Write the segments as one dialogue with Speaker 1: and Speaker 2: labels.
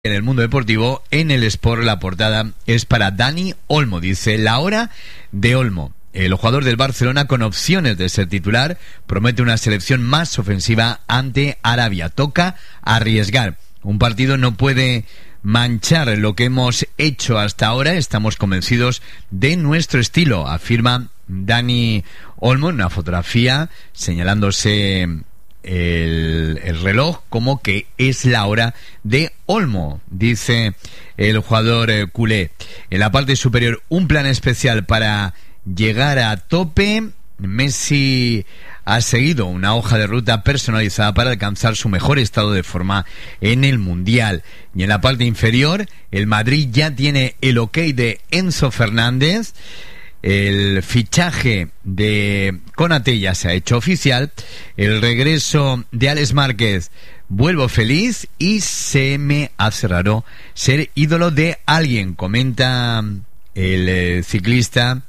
Speaker 1: En el mundo deportivo, en el Sport, la portada es para Dani Olmo. Dice: la hora de Olmo. El jugador del Barcelona, con opciones de ser titular, promete una selección más ofensiva ante Arabia. Toca arriesgar. Un partido no puede manchar lo que hemos hecho hasta ahora. Estamos convencidos de nuestro estilo, afirma Dani Olmo en una fotografía señalándose el reloj como que es la hora de Olmo, dice el jugador culé. En la parte superior, un plan especial para llegar a tope. Messi ha seguido una hoja de ruta personalizada para alcanzar su mejor estado de forma en el Mundial. Y en la parte inferior, el Madrid ya tiene el ok de Enzo Fernández. El fichaje de Konaté ya se ha hecho oficial. El regreso de Alex Márquez: vuelvo feliz y se me hace raro ser ídolo de alguien, comenta el ciclista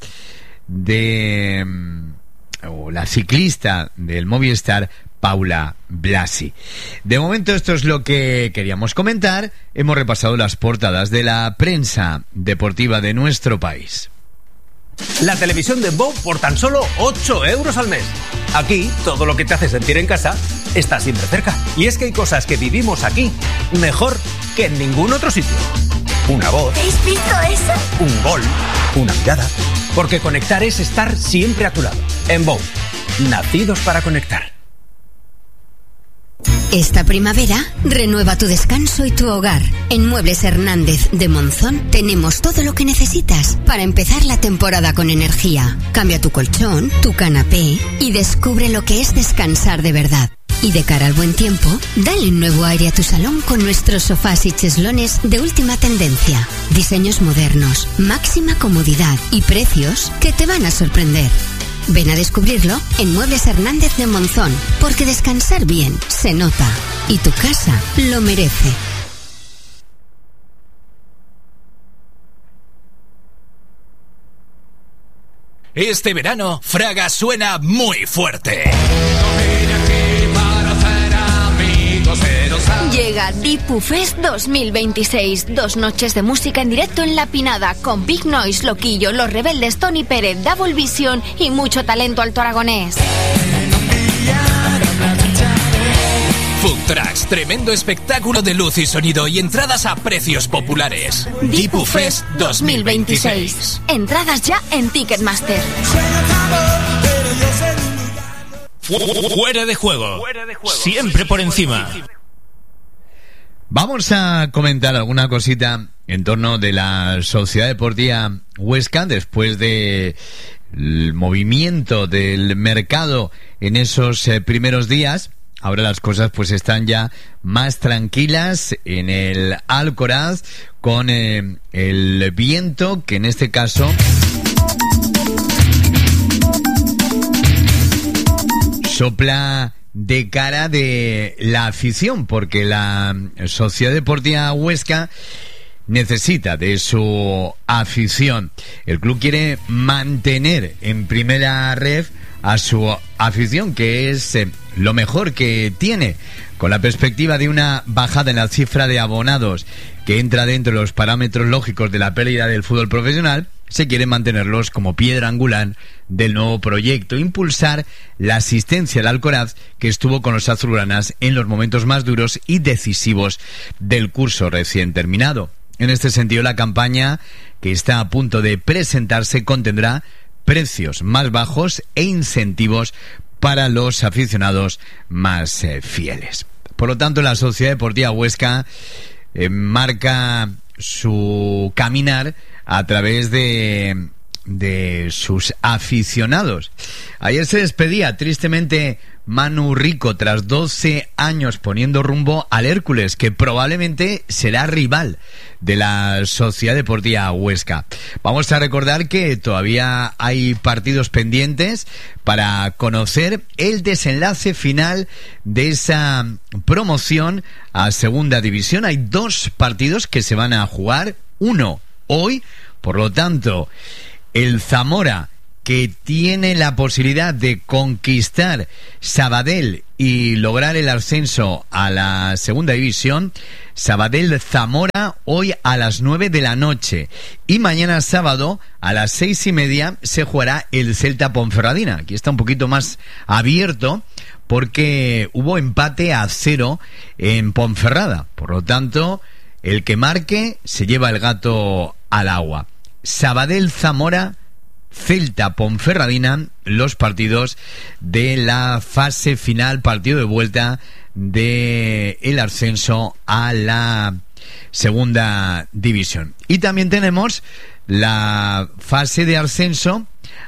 Speaker 1: la ciclista del Movistar, Paula Blasi. De momento esto es lo que queríamos comentar. Hemos repasado las portadas de la prensa deportiva de nuestro país.
Speaker 2: La televisión de Bow por tan solo 8 euros al mes. Aquí, todo lo que te hace sentir en casa está siempre cerca. Y es que hay cosas que vivimos aquí mejor que en ningún otro sitio. Una voz.
Speaker 3: ¿Habéis visto eso?
Speaker 2: Un gol. Una mirada. Porque conectar es estar siempre a tu lado. En Bow, nacidos para conectar.
Speaker 4: Esta primavera, renueva tu descanso y tu hogar. En Muebles Hernández de Monzón tenemos todo lo que necesitas para empezar la temporada con energía. Cambia tu colchón, tu canapé y descubre lo que es descansar de verdad. Y de cara al buen tiempo, dale un nuevo aire a tu salón con nuestros sofás y cheslones de última tendencia. Diseños modernos, máxima comodidad y precios que te van a sorprender. Ven a descubrirlo en Muebles Hernández de Monzón, porque descansar bien se nota y tu casa lo merece.
Speaker 5: Este verano, Fraga suena muy fuerte.
Speaker 3: Llega Dipu Fest 2026. 2 noches de música en directo en La Pinada, con Big Noise, Loquillo, Los Rebeldes, Tony Pérez, Double Vision y mucho talento alto aragonés.
Speaker 5: Food Trucks, tremendo espectáculo de luz y sonido y entradas a precios populares. Dipu Fest 2026.
Speaker 3: Entradas ya en Ticketmaster.
Speaker 5: Fuera de juego. Siempre por encima.
Speaker 1: Vamos a comentar alguna cosita en torno de la Sociedad Deportiva Huesca después de el movimiento del mercado en esos primeros días. Ahora las cosas pues están ya más tranquilas en el Alcoraz, con el viento que en este caso sopla de cara de la afición, porque la Sociedad Deportiva Huesca necesita de su afición. El club quiere mantener en primera ref a su afición, que es lo mejor que tiene, con la perspectiva de una bajada en la cifra de abonados que entra dentro de los parámetros lógicos de la pérdida del fútbol profesional. Se quiere mantenerlos como piedra angular del nuevo proyecto, impulsar la asistencia al Alcoraz, que estuvo con los azulgranas en los momentos más duros y decisivos del curso recién terminado. En este sentido, la campaña que está a punto de presentarse contendrá precios más bajos e incentivos para los aficionados más fieles. Por lo tanto, la Sociedad Deportiva Huesca marca su caminar a través de sus aficionados. Ayer se despedía tristemente Manu Rico tras 12 años poniendo rumbo al Hércules, que probablemente será rival de la Sociedad Deportiva Huesca. Vamos a recordar que todavía hay partidos pendientes para conocer el desenlace final de esa promoción a Segunda División. Hay 2 partidos que se van a jugar, uno hoy, por lo tanto el Zamora que tiene la posibilidad de conquistar Sabadell y lograr el ascenso a la segunda división. Sabadell-Zamora hoy a las 9 de la noche. Y mañana sábado a las 6:30 se jugará el Celta-Ponferradina. Aquí está un poquito más abierto porque hubo empate a 0 en Ponferrada. Por lo tanto, el que marque se lleva el gato al agua. Sabadell-Zamora, Celta-Ponferradina, los partidos de la fase final, partido de vuelta de el ascenso a la segunda división. Y también tenemos la fase de ascenso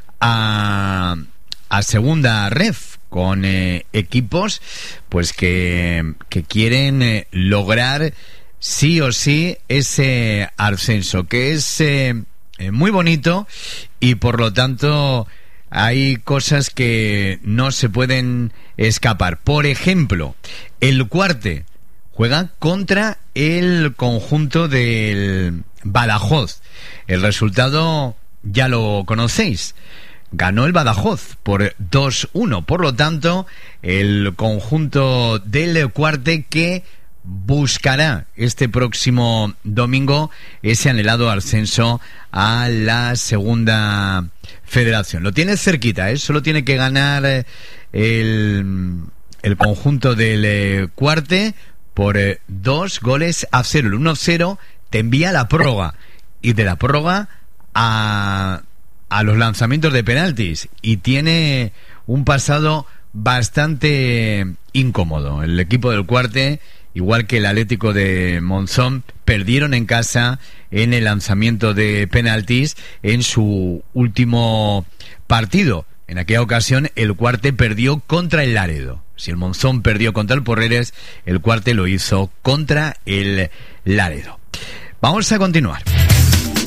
Speaker 1: a segunda ref, con equipos pues que quieren lograr sí o sí ese ascenso, que es muy bonito, y por lo tanto hay cosas que no se pueden escapar. Por ejemplo, el Cuarte juega contra el conjunto del Badajoz. El resultado ya lo conocéis. Ganó el Badajoz por 2-1. Por lo tanto, el conjunto del Cuarte que buscará este próximo domingo ese anhelado ascenso a la segunda federación. Lo tiene cerquita, solo tiene que ganar el conjunto del Cuarte por 2-0. El 1-0 te envía a la prórroga, y de la prórroga a los lanzamientos de penaltis, y tiene un pasado bastante incómodo. El equipo del Cuarte, igual que el Atlético de Monzón, perdieron en casa en el lanzamiento de penaltis en su último partido. En aquella ocasión el Cuarte perdió contra el Laredo. Si el Monzón perdió contra el Porreres, el Cuarte lo hizo contra el Laredo. Vamos a continuar.